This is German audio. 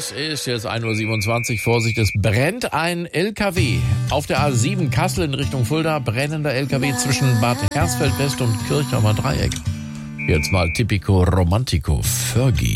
Es ist jetzt 1:27 Uhr. Vorsicht, es brennt ein LKW. Auf der A7 Kassel in Richtung Fulda, brennender LKW zwischen Bad Hersfeld West und Kirchheimer Dreieck. Jetzt mal Typico Romantico, Fergie.